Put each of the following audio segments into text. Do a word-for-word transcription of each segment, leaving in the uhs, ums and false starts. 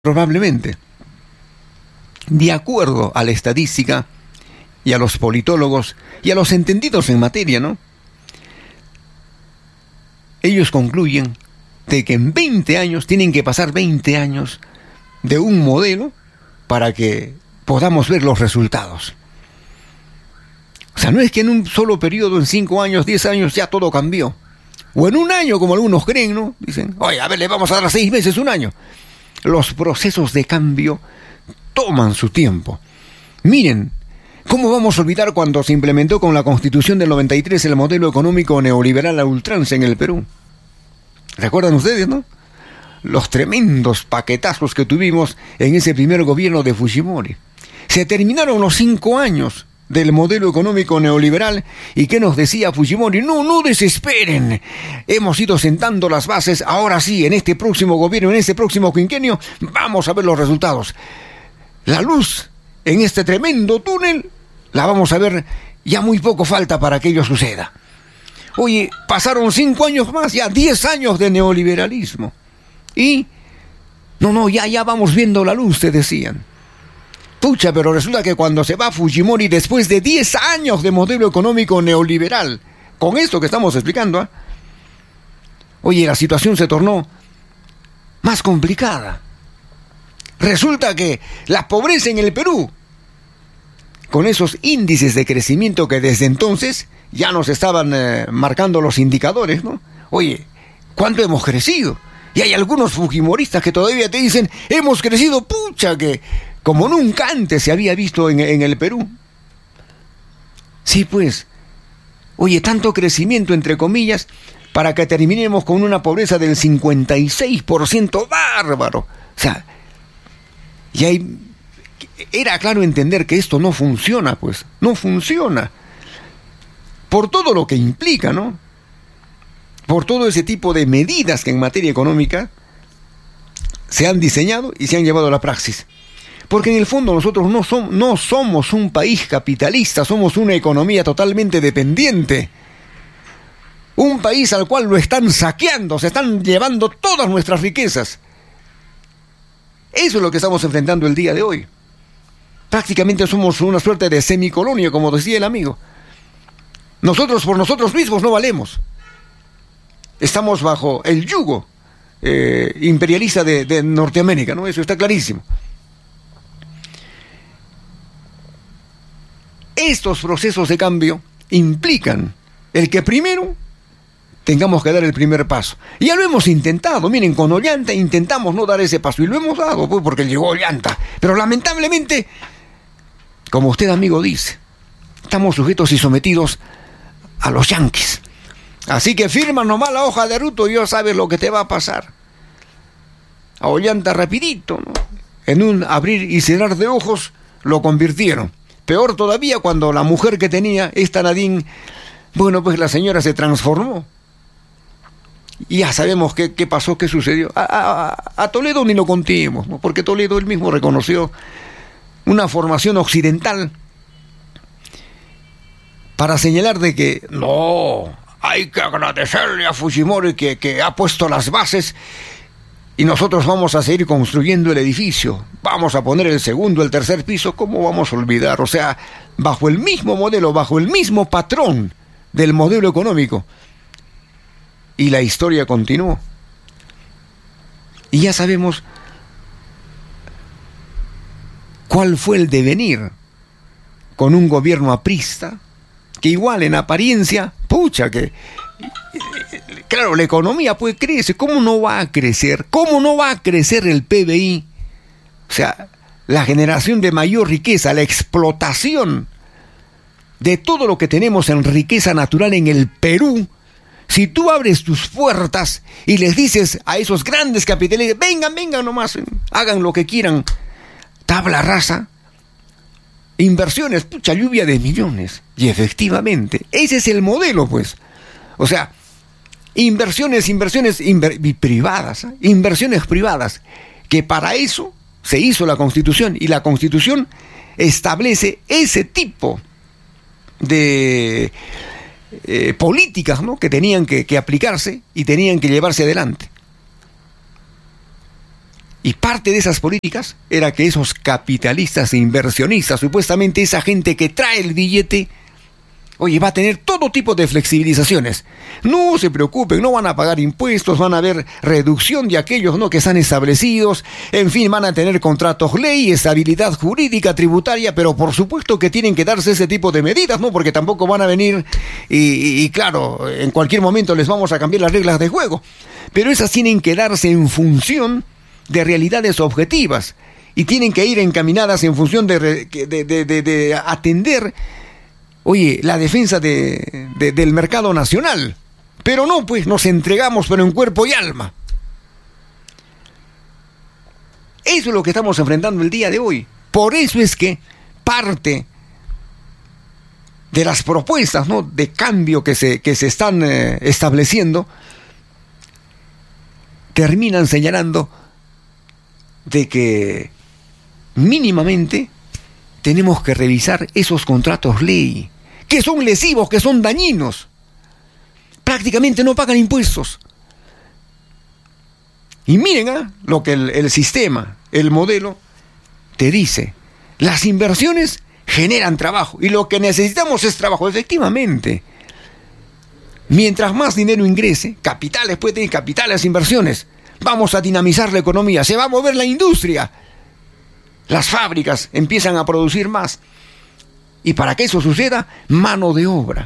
Probablemente, de acuerdo a la estadística y a los politólogos y a los entendidos en materia, ¿no? Ellos concluyen de que en veinte años, tienen que pasar veinte años de un modelo para que podamos ver los resultados. O sea, no es que en un solo periodo, en cinco años, diez años, ya todo cambió. O en un año, como algunos creen, ¿no? Dicen, oye, a ver, le vamos a dar seis meses, un año. Los procesos de cambio toman su tiempo. Miren, ¿cómo vamos a olvidar cuando se implementó con la Constitución del noventa y tres el modelo económico neoliberal a ultranza en el Perú? ¿Recuerdan ustedes, no? Los tremendos paquetazos que tuvimos en ese primer gobierno de Fujimori. Se terminaron los cinco años del modelo económico neoliberal, y ¿qué nos decía Fujimori? No, no desesperen, hemos ido sentando las bases, ahora sí, en este próximo gobierno, en este próximo quinquenio, vamos a ver los resultados. La luz en este tremendo túnel, la vamos a ver, ya muy poco falta para que ello suceda. Oye, pasaron cinco años más, ya diez años de neoliberalismo, y, no, no, ya, ya vamos viendo la luz, te decían. Pucha, pero resulta que cuando se va Fujimori después de diez años de modelo económico neoliberal, con esto que estamos explicando, ¿eh? Oye, la situación se tornó más complicada. Resulta que la pobreza en el Perú, con esos índices de crecimiento que desde entonces ya nos estaban eh, marcando los indicadores, ¿no? Oye, ¿cuánto hemos crecido? Y hay algunos fujimoristas que todavía te dicen, hemos crecido, pucha, que como nunca antes se había visto en, en el Perú. Sí, pues, oye, tanto crecimiento, entre comillas, para que terminemos con una pobreza del cincuenta y seis por ciento, bárbaro. O sea, y ahí era claro entender que esto no funciona, pues, no funciona. Por todo lo que implica, ¿no? Por todo ese tipo de medidas que en materia económica se han diseñado y se han llevado a la praxis. Porque en el fondo nosotros no, som- no somos un país capitalista, somos una economía totalmente dependiente. Un país al cual lo están saqueando, se están llevando todas nuestras riquezas. Eso es lo que estamos enfrentando el día de hoy. Prácticamente somos una suerte de semicolonia, como decía el amigo. Nosotros por nosotros mismos no valemos. Estamos bajo el yugo eh, imperialista de, de Norteamérica, ¿no? Eso está clarísimo. Estos procesos de cambio implican el que primero tengamos que dar el primer paso. Y ya lo hemos intentado. Miren, con Ollanta intentamos no dar ese paso y lo hemos dado, pues, porque llegó Ollanta. Pero lamentablemente, como usted, amigo, dice, estamos sujetos y sometidos a los yanquis. Así que firma nomás la hoja de ruta y ya sabes lo que te va a pasar. A Ollanta rapidito, ¿no? En un abrir y cerrar de ojos lo convirtieron. Peor todavía cuando la mujer que tenía, esta Nadine, bueno, pues la señora se transformó. Y ya sabemos qué, qué pasó, qué sucedió. A, a, a Toledo ni lo contemos, ¿no? Porque Toledo él mismo reconoció una formación occidental para señalar de que no, hay que agradecerle a Fujimori que, que ha puesto las bases y nosotros vamos a seguir construyendo el edificio, vamos a poner el segundo, el tercer piso. ¿Cómo vamos a olvidar? O sea, bajo el mismo modelo, bajo el mismo patrón del modelo económico. Y la historia continuó. Y ya sabemos cuál fue el devenir con un gobierno aprista, que igual en apariencia, pucha, que claro, la economía pues crece. ¿Cómo no va a crecer? ¿Cómo no va a crecer el P B I? O sea, la generación de mayor riqueza, la explotación de todo lo que tenemos en riqueza natural en el Perú. Si tú abres tus puertas y les dices a esos grandes capitalistas, vengan, vengan nomás, hagan lo que quieran, tabla rasa, inversiones, pucha, lluvia de millones. Y efectivamente, ese es el modelo, pues. O sea, inversiones, inversiones inver- privadas, ¿eh? inversiones privadas, que para eso se hizo la Constitución, y la Constitución establece ese tipo de eh, políticas, ¿no? que tenían que, que aplicarse y tenían que llevarse adelante. Y parte de esas políticas era que esos capitalistas e inversionistas, supuestamente esa gente que trae el billete, oye, va a tener todo tipo de flexibilizaciones. No se preocupen, no van a pagar impuestos, van a haber reducción de aquellos, ¿no?, que están establecidos, en fin, van a tener contratos ley, estabilidad jurídica, tributaria, pero por supuesto que tienen que darse ese tipo de medidas, ¿no?, porque tampoco van a venir y, y, y claro, en cualquier momento les vamos a cambiar las reglas de juego. Pero esas tienen que darse en función de realidades objetivas y tienen que ir encaminadas en función de, de, de, de, de atender, oye, la defensa de, de, del mercado nacional. Pero no, pues nos entregamos, pero en cuerpo y alma. Eso es lo que estamos enfrentando el día de hoy. Por eso es que parte de las propuestas, ¿no?, de cambio que se, que se están eh, estableciendo terminan señalando de que mínimamente tenemos que revisar esos contratos ley, que son lesivos, que son dañinos. Prácticamente no pagan impuestos. Y miren ¿eh? lo que el, el sistema, el modelo, te dice. Las inversiones generan trabajo y lo que necesitamos es trabajo, efectivamente. Mientras más dinero ingrese, capitales, puede tener capitales, inversiones, vamos a dinamizar la economía, se va a mover la industria. Las fábricas empiezan a producir más. Y para que eso suceda, mano de obra.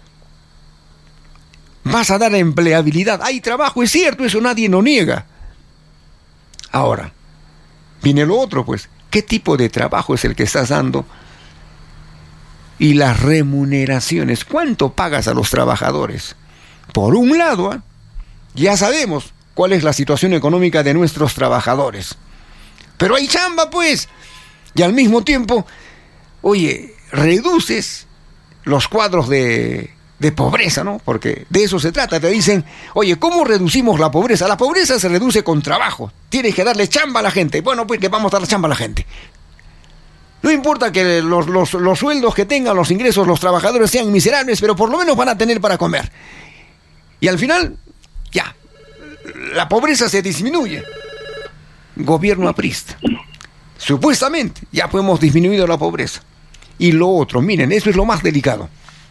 Vas a dar empleabilidad. Hay trabajo, es cierto, eso nadie lo niega. Ahora, viene lo otro, pues. ¿Qué tipo de trabajo es el que estás dando? Y las remuneraciones. ¿Cuánto pagas a los trabajadores? Por un lado, ¿eh? ya sabemos cuál es la situación económica de nuestros trabajadores. Pero hay chamba, pues. Y al mismo tiempo, oye, reduces los cuadros de, de pobreza, ¿no? Porque de eso se trata. Te dicen, oye, ¿cómo reducimos la pobreza? La pobreza se reduce con trabajo. Tienes que darle chamba a la gente. Bueno, pues que vamos a darle chamba a la gente. No importa que los, los, los sueldos que tengan, los ingresos, los trabajadores sean miserables, pero por lo menos van a tener para comer. Y al final, ya, la pobreza se disminuye. Gobierno aprista. Supuestamente, ya pues hemos disminuido la pobreza. Y lo otro, miren, eso es lo más delicado.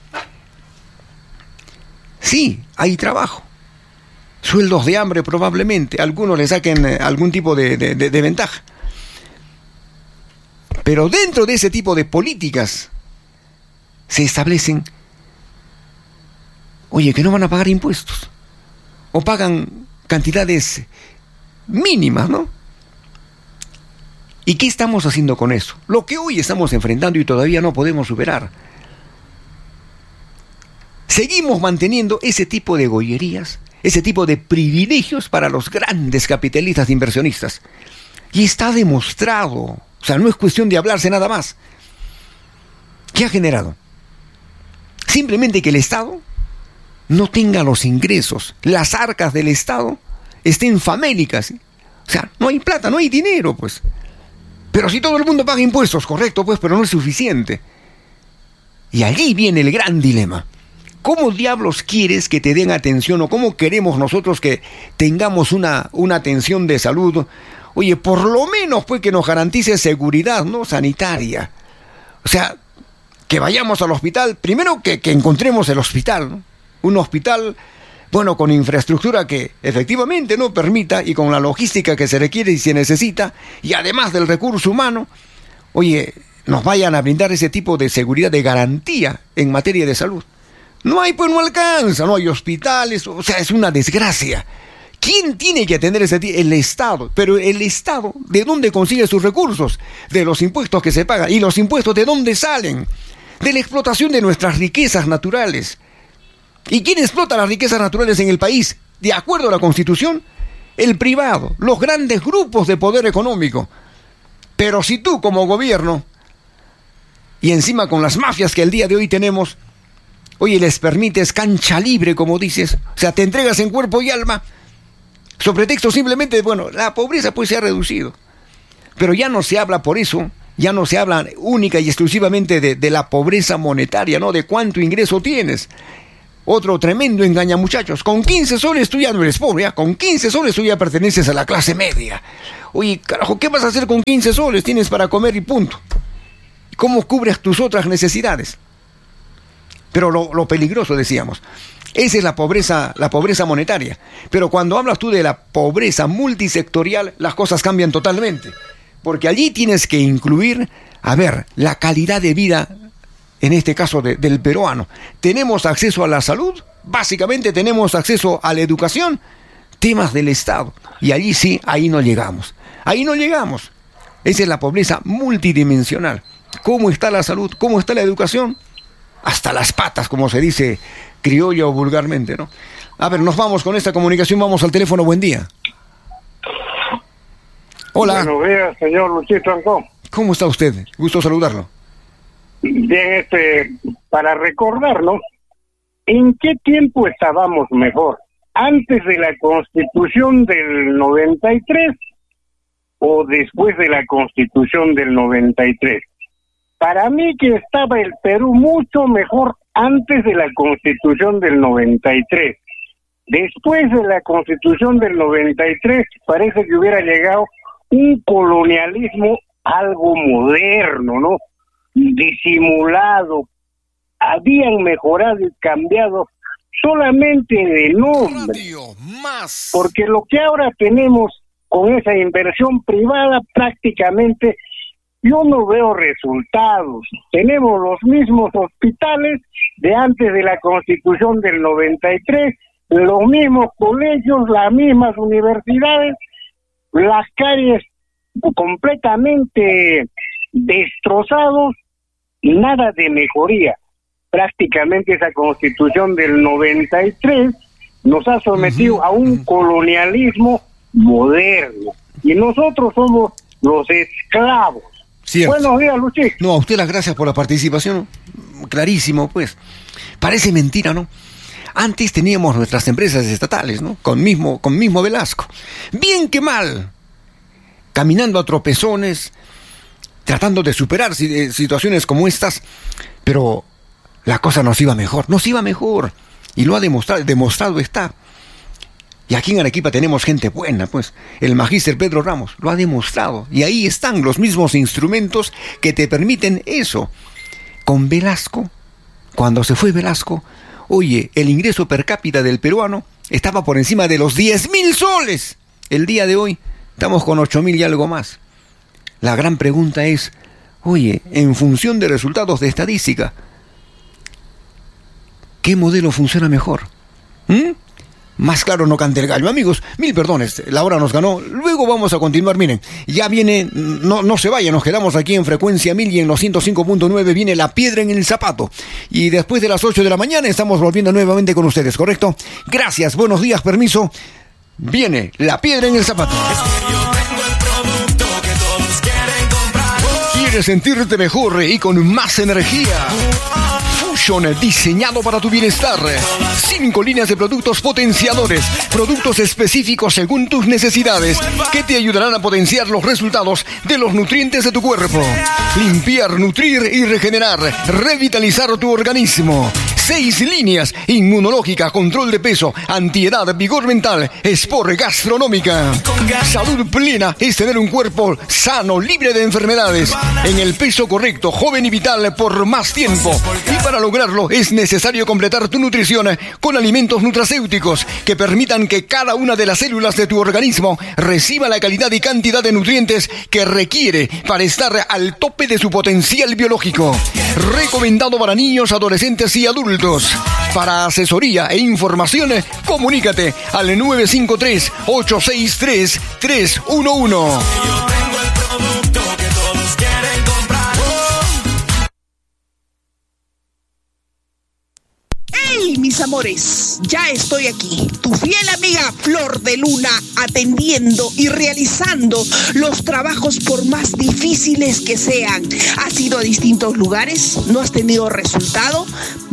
Sí, hay trabajo. Sueldos de hambre probablemente. Algunos le saquen eh, algún tipo de, de, de, de ventaja. Pero dentro de ese tipo de políticas se establecen, oye, que no van a pagar impuestos. O pagan cantidades mínimas, ¿no? ¿Y qué estamos haciendo con eso? Lo que hoy estamos enfrentando y todavía no podemos superar. Seguimos manteniendo ese tipo de gollerías, ese tipo de privilegios para los grandes capitalistas inversionistas. Y está demostrado, o sea, no es cuestión de hablarse nada más. ¿Qué ha generado? Simplemente que el Estado no tenga los ingresos, las arcas del Estado estén famélicas, ¿sí? O sea, no hay plata, no hay dinero, pues. Pero si todo el mundo paga impuestos, correcto, pues, pero no es suficiente. Y allí viene el gran dilema. ¿Cómo diablos quieres que te den atención o cómo queremos nosotros que tengamos una, una atención de salud? Oye, por lo menos pues que nos garantice seguridad, ¿no?, sanitaria. O sea, que vayamos al hospital, primero que, que encontremos el hospital, ¿no? Un hospital, bueno, con infraestructura que efectivamente no permita y con la logística que se requiere y se necesita, y además del recurso humano, oye, nos vayan a brindar ese tipo de seguridad, de garantía en materia de salud. No hay, pues no alcanza, no hay hospitales, o sea, es una desgracia. ¿Quién tiene que atender ese tipo? El Estado. Pero el Estado, ¿de dónde consigue sus recursos? De los impuestos que se pagan. ¿Y los impuestos de dónde salen? De la explotación de nuestras riquezas naturales. ¿Y quién explota las riquezas naturales en el país? De acuerdo a la Constitución, el privado, los grandes grupos de poder económico. Pero si tú como gobierno, y encima con las mafias que el día de hoy tenemos, oye, les permites cancha libre, como dices, o sea, te entregas en cuerpo y alma, sobre texto simplemente, bueno, la pobreza pues se ha reducido. Pero ya no se habla por eso, ya no se habla única y exclusivamente de, de la pobreza monetaria, ¿no? De cuánto ingreso tienes. Otro tremendo engaña, muchachos. Con quince soles tú ya no eres pobre, ¿eh? Con quince soles tú ya perteneces a la clase media. Oye, carajo, ¿qué vas a hacer con quince soles? Tienes para comer y punto. ¿Y cómo cubres tus otras necesidades? Pero lo, lo peligroso, decíamos, esa es la pobreza, la pobreza monetaria. Pero cuando hablas tú de la pobreza multisectorial, las cosas cambian totalmente. Porque allí tienes que incluir, a ver, la calidad de vida, en este caso de, del peruano. ¿Tenemos acceso a la salud? Básicamente tenemos acceso a la educación, temas del Estado. Y allí sí, ahí no llegamos. Ahí no llegamos. Esa es la pobreza multidimensional. ¿Cómo está la salud? ¿Cómo está la educación? Hasta las patas, como se dice criollo o vulgarmente, ¿no? A ver, nos vamos con esta comunicación, vamos al teléfono. Buen día. Hola. Buenos días, señor Luchito Ancón. ¿Cómo está usted? Gusto saludarlo. Bien, este, para recordarnos, ¿en qué tiempo estábamos mejor? ¿Antes de la Constitución del noventa y tres o después de la Constitución del noventa y tres? Para mí que estaba el Perú mucho mejor antes de la Constitución del noventa y tres. Después de la Constitución del noventa y tres parece que hubiera llegado un colonialismo algo moderno, ¿no? Disimulado. Habían mejorado y cambiado solamente de nombre. Porque lo que ahora tenemos con esa inversión privada prácticamente yo no veo resultados. Tenemos los mismos hospitales de antes de la Constitución del noventa y tres, los mismos colegios, las mismas universidades, las calles completamente destrozados, nada de mejoría. Prácticamente esa Constitución del noventa y tres nos ha sometido uh-huh. a un colonialismo moderno y nosotros somos los esclavos. Cierto. Buenos días, Luchito. No, a usted las gracias por la participación. Clarísimo, pues. Parece mentira, ¿no? Antes teníamos nuestras empresas estatales, ¿no? Con mismo, con mismo Velasco. Bien que mal. Caminando a tropezones, tratando de superar situaciones como estas, pero la cosa nos iba mejor, nos iba mejor. Y lo ha demostrado, demostrado está. Y aquí en Arequipa tenemos gente buena, pues. El magíster Pedro Ramos lo ha demostrado. Y ahí están los mismos instrumentos que te permiten eso. Con Velasco, cuando se fue Velasco, oye, el ingreso per cápita del peruano estaba por encima de los diez mil soles. El día de hoy estamos con ocho mil y algo más. La gran pregunta es, oye, en función de resultados de estadística, ¿qué modelo funciona mejor? ¿Mm? Más claro no cante el gallo. Amigos, mil perdones, la hora nos ganó. Luego vamos a continuar, miren, ya viene, no, no se vayan, nos quedamos aquí en frecuencia mil y en los ciento cinco punto nueve viene La Piedra en el Zapato. Y después de las ocho de la mañana estamos volviendo nuevamente con ustedes, ¿correcto? Gracias, buenos días, permiso. Viene La Piedra en el Zapato. ¿Quieres sentirte mejor y con más energía? Fusion, diseñado para tu bienestar. Cinco líneas de productos potenciadores, productos específicos según tus necesidades, que te ayudarán a potenciar los resultados de los nutrientes de tu cuerpo. Limpiar, nutrir y regenerar, revitalizar tu organismo. Seis líneas: inmunológica, control de peso, antiedad, vigor mental, sport, gastronómica. Salud plena es tener un cuerpo sano, libre de enfermedades, en el peso correcto, joven y vital por más tiempo. Y para lograrlo es necesario completar tu nutrición con alimentos nutracéuticos que permitan que cada una de las células de tu organismo reciba la calidad y cantidad de nutrientes que requiere para estar al tope de su potencial biológico. Recomendado para niños, adolescentes y adultos. Para asesoría e información, comunícate al nueve cinco tres, ocho seis tres, tres uno uno. ¡Hey, mis amores! Ya estoy aquí, tu fiel amiga Flor de Luna, atendiendo y realizando los trabajos por más difíciles que sean. ¿Has ido a distintos lugares? ¿No has tenido resultado?